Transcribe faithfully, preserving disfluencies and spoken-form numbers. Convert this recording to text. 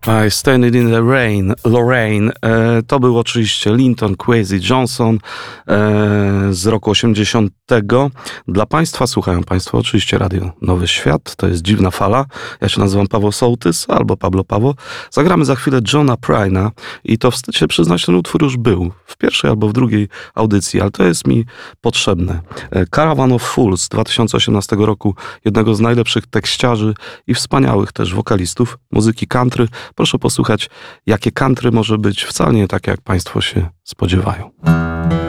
I Standing in the Rain, Lorraine. E, to był oczywiście Linton Kwesi Johnson e, z roku osiemdziesiątego. Dla Państwa słuchają Państwo oczywiście Radio Nowy Świat. To jest Dziwna Fala. Ja się nazywam Paweł Sołtys albo Pablo Paweł. Zagramy za chwilę Johna Pryna i to wstyd się przyznać, ten utwór już był w pierwszej albo w drugiej audycji, ale to jest mi potrzebne. E, Caravan of Fools z dwa tysiące osiemnastego roku, jednego z najlepszych tekściarzy i wspaniałych też wokalistów muzyki country. Proszę posłuchać, jakie country może być wcale nie takie, jak Państwo się spodziewają.